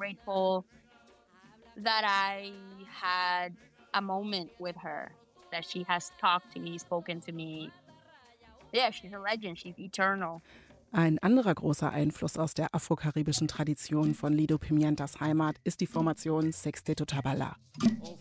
grateful that I had a moment with her, that she has talked to me, spoken to me. Yeah, she's a legend, she's eternal. Ein anderer großer Einfluss aus der afrokaribischen Tradition von Lido Pimientas Heimat ist die Formation Sexteto Tabala.